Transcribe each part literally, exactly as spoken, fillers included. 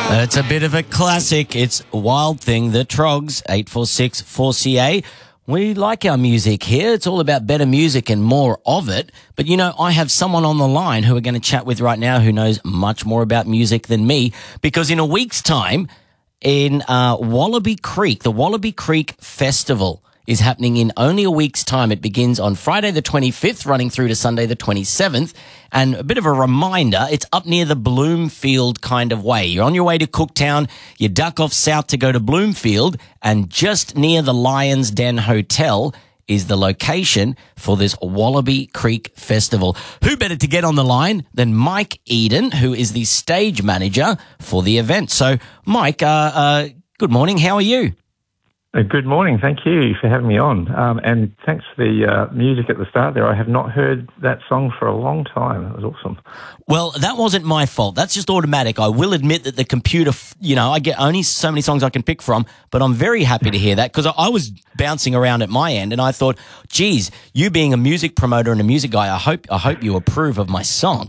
It's a bit of a classic. It's Wild Thing, the Trogs, eight four six four C A. We like our music here. It's all about better music and more of it. But, you know, I have someone on the line who we're going to chat with right now who knows much more about music than me, because in a week's time in uh, Wallaby Creek, the Wallaby Creek Festival is happening in only a week's time. It begins on Friday the twenty-fifth, running through to Sunday the twenty-seventh. And a bit of a reminder, it's up near the Bloomfield kind of way. You're on your way to Cooktown, you duck off south to go to Bloomfield, and just near the Lions Den Hotel is the location for this Wallaby Creek Festival. Who better to get on the line than Mike Eden, who is the stage manager for the event. So, Mike, uh, uh, good morning. How are you? Uh, Good morning. Thank you for having me on. Um, and thanks for the uh, music at the start there. I have not heard that song for a long time. It was awesome. Well, that wasn't my fault. That's just automatic. I will admit that the computer, f- you know, I get only so many songs I can pick from, but I'm very happy to hear that because I, I was bouncing around at my end and I thought, geez, you being a music promoter and a music guy, I hope I hope you approve of my song.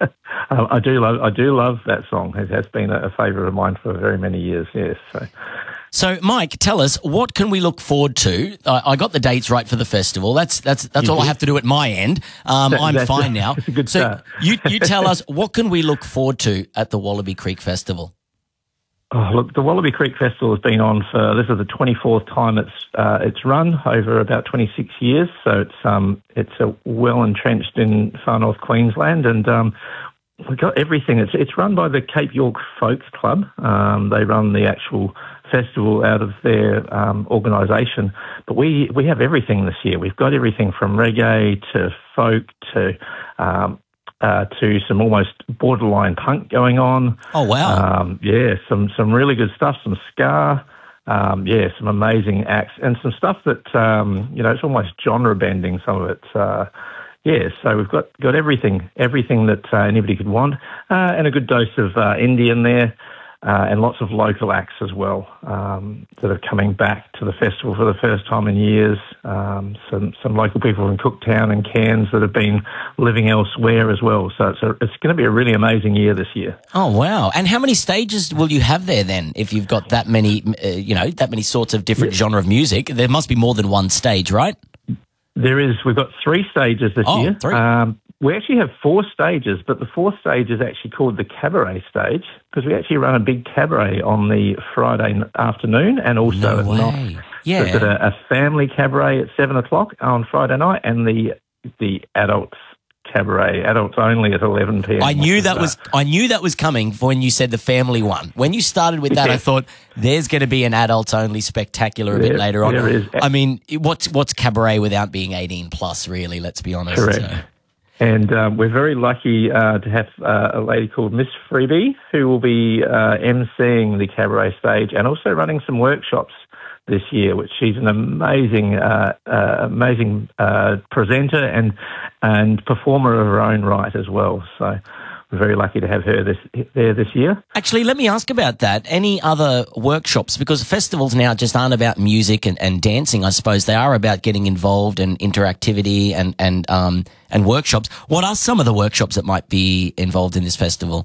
I I do love I do love that song. It has been a, a favourite of mine for very many years, yes. So. So, Mike, tell us, what can we look forward to? I, I got the dates right for the festival. That's that's that's You all I did? have to do at my end. Um, That- I'm that's fine a- now. that's a good so, start. you you tell us, what can we look forward to at the Wallaby Creek Festival? Oh, look, the Wallaby Creek Festival has been on for, this is the twenty-fourth time it's uh, it's run, over about twenty-six years. So it's um it's a well entrenched in far north Queensland, and um, we've got everything. It's it's run by the Cape York Folks Club. Um, they run the actual festival out of their um, organisation, but we we have everything this year. We've got everything from reggae to folk to um, uh, to some almost borderline punk going on. Oh, wow. Um, yeah, some some really good stuff. Some ska. Um, yeah, some amazing acts and some stuff that um, you know, it's almost genre bending. Some of it. Uh, Yeah, so we've got, got everything, everything that uh, anybody could want, uh, and a good dose of uh, Indian there, uh, and lots of local acts as well um, that are coming back to the festival for the first time in years. Um, some some local people from Cooktown and Cairns that have been living elsewhere as well. So it's a, it's going to be a really amazing year this year. Oh, wow. And how many stages will you have there then, if you've got that many, uh, you know, that many sorts of different Yeah. genre of music? There must be more than one stage, right? There is. We've got three stages this Oh, year. three. Um, we actually have four stages, but the fourth stage is actually called the cabaret stage because we actually run a big cabaret on the Friday n- afternoon and also No at way. night. Yeah. So it's at a, a family cabaret at seven o'clock on Friday night, and the the adults cabaret, adults only, at eleven p m. I knew that was I knew that was coming for when you said the family one. When you started with that, I thought there's going to be an adults only spectacular a bit There- later on. there is. I mean, what's what's cabaret without being eighteen plus? Really, let's be honest. Correct. So- And um, we're very lucky uh, to have uh, a lady called Miss Freebie who will be uh, emceeing the cabaret stage and also running some workshops this year, which she's an amazing, uh, uh, amazing uh, presenter and and performer of her own right as well. So we're very lucky to have her this there this year. Actually, let me ask about that. Any other workshops? Because festivals now just aren't about music and, and dancing, I suppose. They are about getting involved and interactivity and, and, um, and workshops. What are some of the workshops that might be involved in this festival?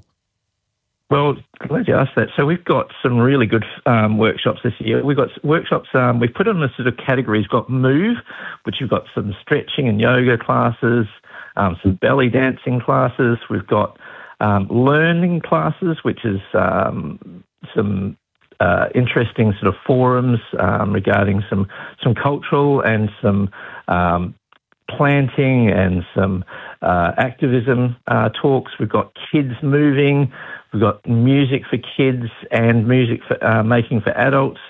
Well, glad you asked that. So we've got some really good um, workshops this year. We've got workshops, um, we've put on a sort of categories. We've got Move, which we've got some stretching and yoga classes, um, some belly dancing classes. We've got um, learning classes, which is um, some uh, interesting sort of forums um, regarding some, some cultural and some um, planting and some uh, activism uh, talks. We've got kids moving. We've got music for kids and music for uh, making for adults.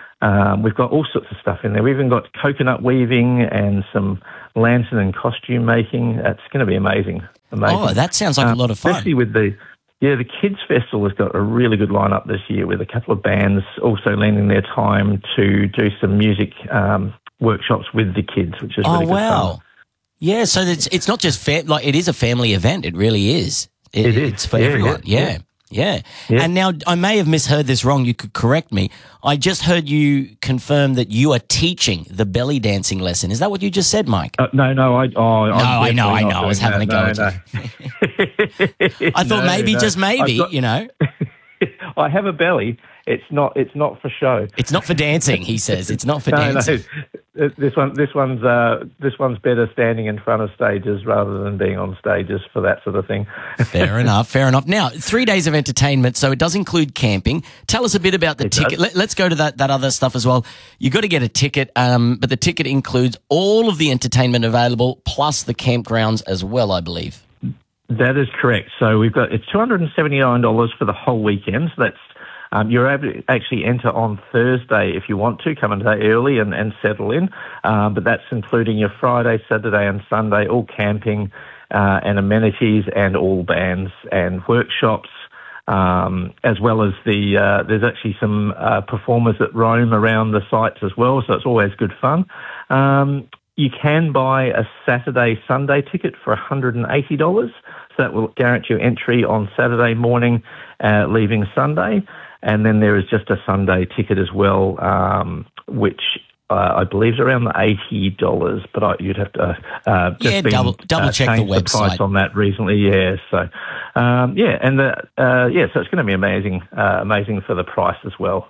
Um, we've got all sorts of stuff in there. We've even got coconut weaving and some lantern and costume making. It's going to be amazing. Amazing. Oh, that sounds like Um, a lot of fun. Especially with the, yeah, the Kids Festival has got a really good lineup this year with a couple of bands also lending their time to do some music um, workshops with the kids, which is Oh, really good wow. fun. Yeah, so it's it's not just fa- like it is a family event. It really is. It is. It's for Yeah, everyone. yeah, Yeah. yeah. Yeah. Yeah. And now I may have misheard this wrong. You could correct me. I just heard you confirm that you are teaching the belly dancing lesson. Is that what you just said, Mike? Uh, no, no, I. Oh, No, I know, I know. I was having a go at you. I thought maybe, just maybe, you know. I have a belly. It's not. It's not for show. It's not for dancing, he says. It's not for no, dancing. No. This one. This one's. Uh, this one's better standing in front of stages rather than being on stages for that sort of thing. Fair enough. Fair enough. Now, three days of entertainment, so it does include camping. Tell us a bit about the it ticket. Let, let's go to that that other stuff as well. You got to get a ticket, um, but the ticket includes all of the entertainment available plus the campgrounds as well, I believe. That is correct. So we've got it's two hundred and seventy nine dollars for the whole weekend. So that's Um, you're able to actually enter on Thursday if you want to, come and day early and, and settle in. Um, but that's including your Friday, Saturday and Sunday, all camping uh, and amenities and all bands and workshops, um, as well as the, uh, there's actually some uh, performers that roam around the sites as well, so it's always good fun. Um, you can buy a Saturday, Sunday ticket for one hundred and eighty dollars. So that will guarantee you entry on Saturday morning, uh, leaving Sunday. And then there is just a Sunday ticket as well, um, which uh, I believe is around the eighty dollars, but I, you'd have to uh, just yeah, been, double, double uh, check the change website. the price on that recently. Yeah, so um, yeah, and the, uh, yeah, so it's going to be amazing, uh, amazing for the price as well.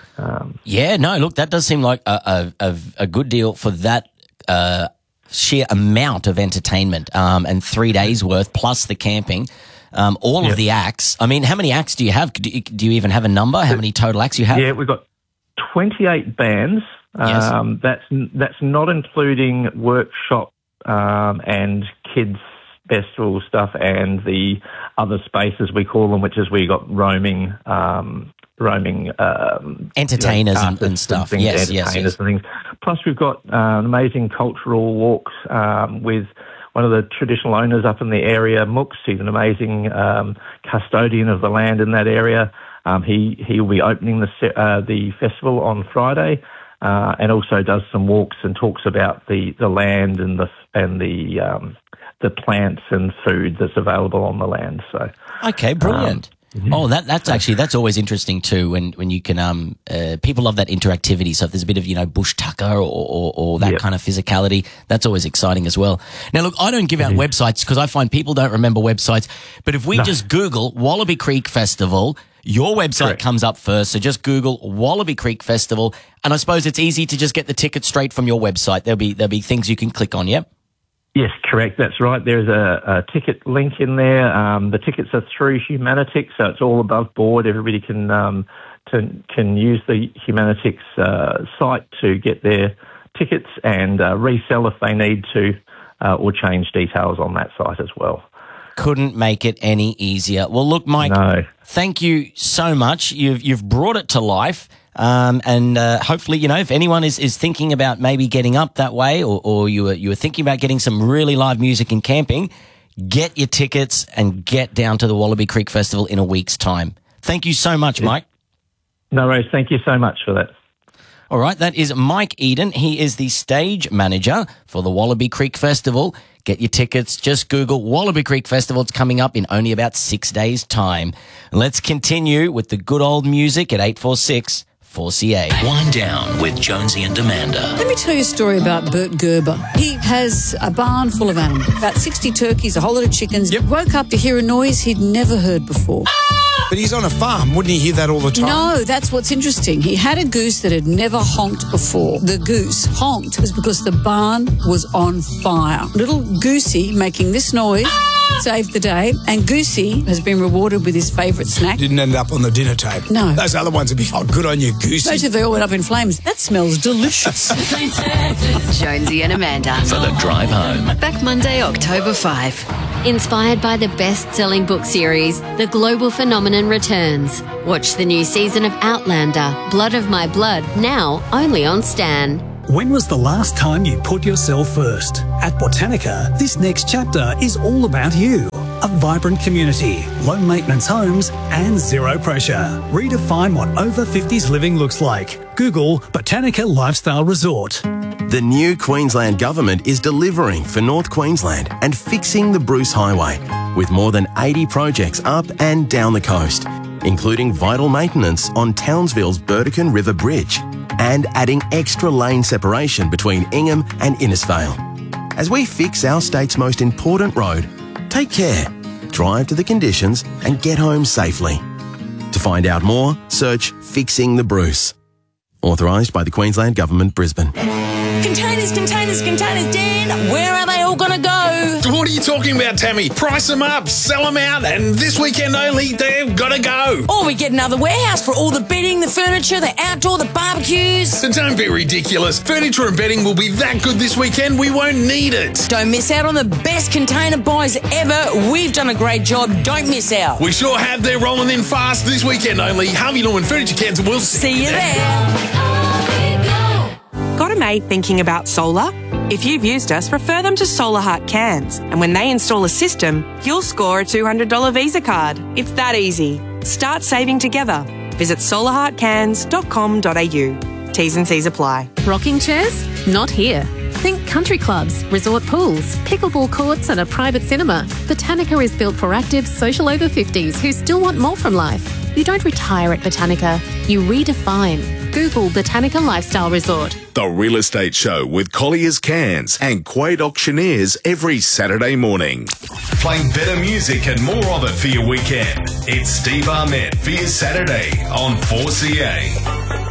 Um, yeah, no, look, that does seem like a a, a good deal for that uh, sheer amount of entertainment um, and three days worth plus the camping. Um, all yep. of the acts. I mean, how many acts do you have? Do you, do you even have a number? How many total acts you have? Yeah, we've got twenty-eight bands. Yes. Um, that's that's not including workshop um, and kids festival stuff and the other spaces we call them, which is we got roaming, um, roaming um, entertainers you know, and, and stuff. And yes, entertainers yes, yes. and things. Plus, we've got uh, amazing cultural walks um, with one of the traditional owners up in the area, Mooks. He's an amazing um, custodian of the land in that area. Um, he he will be opening the uh, the festival on Friday, uh, and also does some walks and talks about the, the land and the and the um, the plants and food that's available on the land. So okay, brilliant. Um, Mm-hmm. Oh, that that's actually that's always interesting too. When when you can um uh, people love that interactivity. So if there's a bit of you know bush tucker or or, or that yep. kind of physicality, that's always exciting as well. Now look, I don't give out mm-hmm. websites because I find people don't remember websites. But if we no. just Google Wallaby Creek Festival, your website Correct. Comes up first. So just Google Wallaby Creek Festival, and I suppose it's easy to just get the ticket straight from your website. There'll be there'll be things you can click on. Yep. Yes, correct. That's right. There's a, a ticket link in there. Um, the tickets are through Humanitix, so it's all above board. Everybody can um, to, can use the Humanitix uh, site to get their tickets and uh, resell if they need to, uh, or change details on that site as well. Couldn't make it any easier. Well, look, Mike, no. thank you so much. You've you've brought it to life. Um, and uh, hopefully, you know, if anyone is, is thinking about maybe getting up that way or, or you were, you were thinking about getting some really live music and camping, get your tickets and get down to the Wallaby Creek Festival in a week's time. Thank you so much, Mike. No worries. Thank you so much for that. All right. That is Mike Eden. He is the stage manager for the Wallaby Creek Festival. Get your tickets. Just Google Wallaby Creek Festival. It's coming up in only about six days' time. Let's continue with the good old music at eight four six four C A. Wind Down with Jonesy and Amanda. Let me tell you a story about Bert Gerber. He has a barn full of animals, about sixty turkeys, a whole lot of chickens. Yep. Woke up to hear a noise he'd never heard before. But he's on a farm. Wouldn't he hear that all the time? No, that's what's interesting. He had a goose that had never honked before. The goose honked was because the barn was on fire. Little Goosey making this noise saved the day, and Goosey has been rewarded with his favourite snack. Didn't end up on the dinner table. No. Those other ones would be, oh, good on you, Goosey. Especially if they all went up in flames. That smells delicious. Jonesy and Amanda. For the drive home. Back Monday, October fifth. Inspired by the best-selling book series, The Global Phenomenon returns. Watch the new season of Outlander, Blood of My Blood, now only on Stan. When was the last time you put yourself first? At Botanica, this next chapter is all about you. A vibrant community, low-maintenance homes, and zero pressure. Redefine what over fifties living looks like. Google Botanica Lifestyle Resort. The new Queensland Government is delivering for North Queensland and fixing the Bruce Highway, with more than eighty projects up and down the coast, including vital maintenance on Townsville's Burdekin River Bridge and adding extra lane separation between Ingham and Innisfail. As we fix our state's most important road, take care, drive to the conditions and get home safely. To find out more, search Fixing the Bruce. Authorised by the Queensland Government, Brisbane. Containers, containers, containers, Dan. Where are they all going to go? What are you talking about, Tammy? Price them up, sell them out, and this weekend only, they've got to go. Or we get another warehouse for all the bedding, the furniture, the outdoor, the barbecues. So don't be ridiculous. Furniture and bedding will be that good this weekend, we won't need it. Don't miss out on the best container buys ever. We've done a great job. Don't miss out. We sure have. They're rolling in fast this weekend only. Harvey Norman Furniture Cairns, we'll see you there. Got a mate thinking about solar? If you've used us, refer them to Solar Heart Cairns. And when they install a system, you'll score a two hundred dollars Visa card. It's that easy. Start saving together. Visit solar heart cairns dot com dot a u. T's and C's apply. Rocking chairs? Not here. Think country clubs, resort pools, pickleball courts and a private cinema. Botanica is built for active, social over fifties who still want more from life. You don't retire at Botanica, you redefine. Google Botanica Lifestyle Resort. The Real Estate Show with Collier's Cairns and Quade Auctioneers every Saturday morning. Playing better music and more of it for your weekend. It's Steve Arnett for your Saturday on four C A.